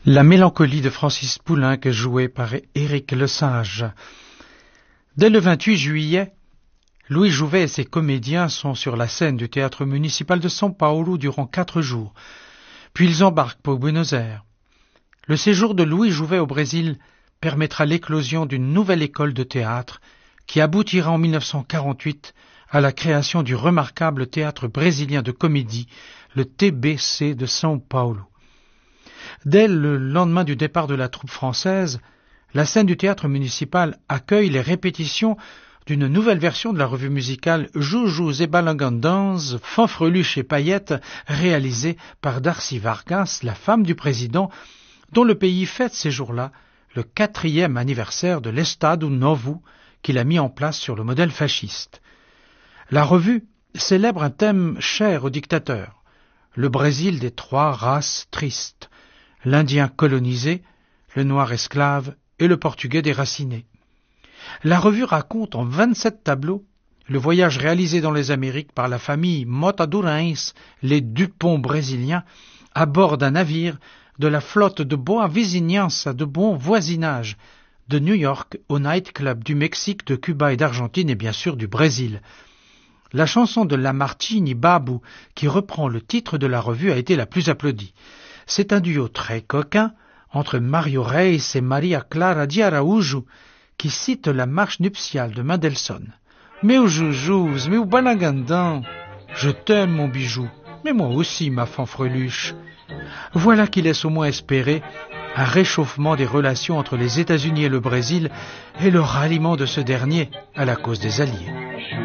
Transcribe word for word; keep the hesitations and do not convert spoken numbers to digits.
La mélancolie de Francis Poulenc, jouée par Éric Lesage. Dès le vingt-huit juillet, Louis Jouvet et ses comédiens sont sur la scène du théâtre municipal de São Paulo durant quatre jours. Puis ils embarquent pour Buenos Aires. Le séjour de Louis Jouvet au Brésil permettra l'éclosion d'une nouvelle école de théâtre qui aboutira en mille neuf cent quarante-huit à la création du remarquable théâtre brésilien de comédie, le T B C de São Paulo. Dès le lendemain du départ de la troupe française, la scène du théâtre municipal accueille les répétitions d'une nouvelle version de la revue musicale Joujous et Balangandans, Fanfreluches et Paillettes, réalisée par Darcy Vargas, la femme du président, dont le pays fête ces jours-là le quatrième anniversaire de l'Estado Novo qu'il a mis en place sur le modèle fasciste. La revue célèbre un thème cher au dictateur, le Brésil des trois races tristes, l'Indien colonisé, le Noir esclave et le Portugais déraciné. La revue raconte en vingt-sept tableaux le voyage réalisé dans les Amériques par la famille Mota Durães, les Dupont brésiliens, à bord d'un navire de la flotte de Boa Vizinhança, de bon voisinage, de New York au nightclub du Mexique, de Cuba et d'Argentine et bien sûr du Brésil. La chanson de Lamartine Babu, qui reprend le titre de la revue, a été la plus applaudie. C'est un duo très coquin entre Mario Reis et Maria Clara de Araújo qui cite la marche nuptiale de Mendelssohn. « Meu joujous, meu balangandão, je t'aime mon bijou, mais moi aussi ma fanfreluche. » Voilà qui laisse au moins espérer un réchauffement des relations entre les États-Unis et le Brésil et le ralliement de ce dernier à la cause des Alliés.